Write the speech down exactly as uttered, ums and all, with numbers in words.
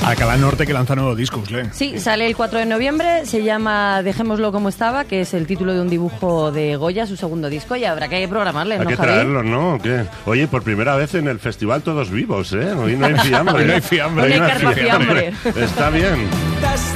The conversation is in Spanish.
Alcalá Norte, que lanza nuevo disco, Uslen. Sí, sale el cuatro de noviembre, se llama Dejémoslo como estaba, que es el título de un dibujo de Goya, su segundo disco, y habrá que programarle, Hay ¿no, que Javi? traerlo, ¿no? ¿O qué? Oye, por primera vez en el festival todos vivos, ¿eh? Hoy no hay fiambre. Hoy no hay fiambre. Hoy no hay Hoy carpa fiambre. Está bien.